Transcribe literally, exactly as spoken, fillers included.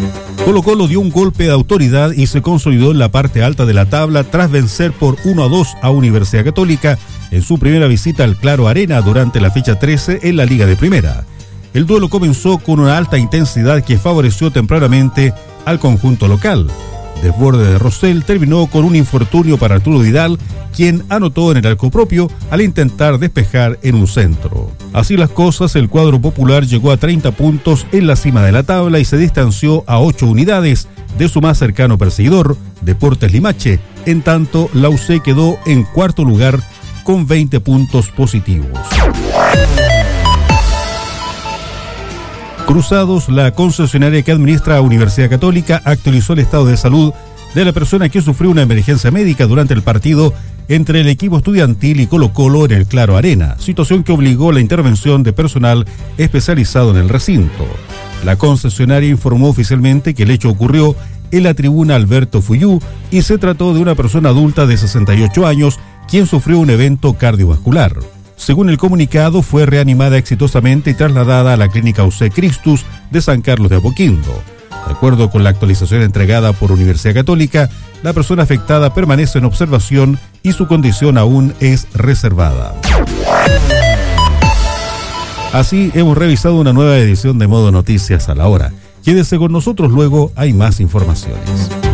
Colo-Colo dio un golpe de autoridad y se consolidó en la parte alta de la tabla tras vencer por uno a dos a Universidad Católica en su primera visita al Claro Arena durante la fecha trece en la Liga de Primera. El duelo comenzó con una alta intensidad que favoreció tempranamente al conjunto local. Desborde de Rosell terminó con un infortunio para Arturo Vidal, quien anotó en el arco propio al intentar despejar en un centro. Así las cosas, el cuadro popular llegó a treinta puntos en la cima de la tabla y se distanció a ocho unidades de su más cercano perseguidor, Deportes Limache. En tanto, la U C quedó en cuarto lugar con veinte puntos positivos. Cruzados, la concesionaria que administra a Universidad Católica, actualizó el estado de salud de la persona que sufrió una emergencia médica durante el partido entre el equipo estudiantil y Colo-Colo en el Claro Arena, situación que obligó la intervención de personal especializado en el recinto. La concesionaria informó oficialmente que el hecho ocurrió en la tribuna Alberto Fuyú y se trató de una persona adulta de sesenta y ocho años quien sufrió un evento cardiovascular. Según el comunicado, fue reanimada exitosamente y trasladada a la clínica U C Christus de San Carlos de Apoquindo. De acuerdo con la actualización entregada por Universidad Católica, la persona afectada permanece en observación y su condición aún es reservada. Así hemos revisado una nueva edición de Modo Noticias a la Hora. Quédese con nosotros, luego hay más informaciones.